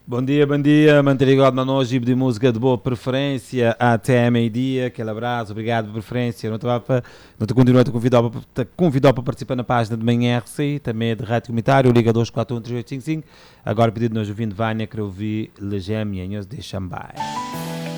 Bom dia, manter igual de nós, de música de boa preferência até meio-dia. Aquele abraço, obrigado por preferência. Não te continuo a te convidar para participar na página de manhã RC, também de Rádio Comunitário, Liga 2413855. Agora pedido-nos o vinho de Vânia, que eu vi Legémienhos de Xambai.